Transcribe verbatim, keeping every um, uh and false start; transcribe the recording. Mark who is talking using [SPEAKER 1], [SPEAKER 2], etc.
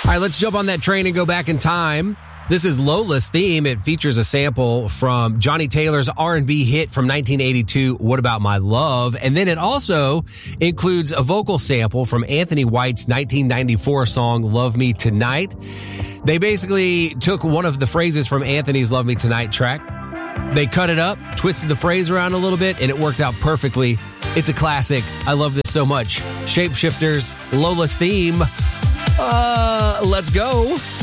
[SPEAKER 1] right, let's jump on that train and go back in time. This is Lola's theme. It features a sample from Johnny Taylor's R and B hit from nineteen eighty-two, What About My Love? And then it also includes a vocal sample from Anthony White's nineteen ninety-four song, Love Me Tonight. They basically took one of the phrases from Anthony's Love Me Tonight track. They cut it up, twisted the phrase around a little bit, and it worked out perfectly. It's a classic. I love this so much. Shapeshifters, Lola's theme. Uh, let's go.